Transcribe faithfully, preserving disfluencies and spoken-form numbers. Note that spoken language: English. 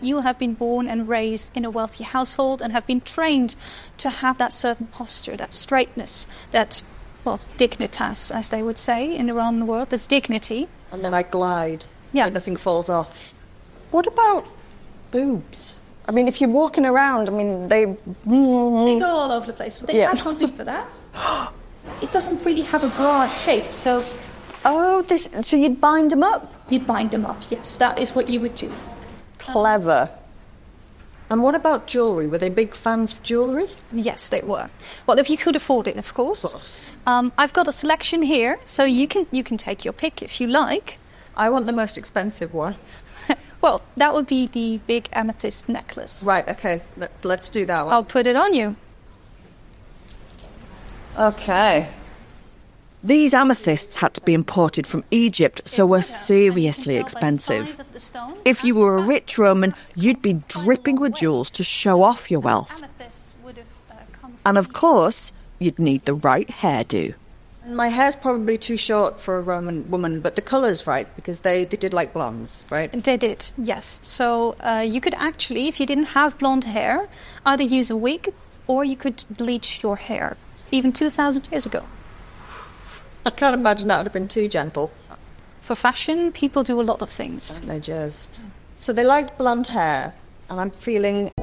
that you have been born and raised in a wealthy household and have been trained to have that certain posture, that straightness, that, well, dignitas, as they would say in around the world, that's dignity. And then I glide, yeah. so nothing falls off. What about boobs? I mean, if you're walking around, I mean, they... They go all over the place. They Yeah. have something for that. It doesn't really have a bra shape, so... Oh, this. So you'd bind them up? You'd bind them up, yes. That is what you would do. Clever. And what about jewellery? Were they big fans of jewellery? Yes, they were. Well, if you could afford it, of course. Of course. Um, I've got a selection here, so you can you can take your pick if you like. I want the most expensive one. Well, that would be the big amethyst necklace. Right, okay. Let, let's do that one. I'll put it on you. Okay. These amethysts had to be imported from Egypt, so were seriously expensive. If you were a rich Roman, you'd be dripping with jewels to show off your wealth. And of course, you'd need the right hairdo. My hair's probably too short for a Roman woman, but the colour's right, because they, they did like blondes, right? They did, yes. So uh, you could actually, if you didn't have blonde hair, either use a wig or you could bleach your hair, even two thousand years ago. I can't imagine that would have been too gentle. For fashion, people do a lot of things. Don't they just? So they liked blonde hair, and I'm feeling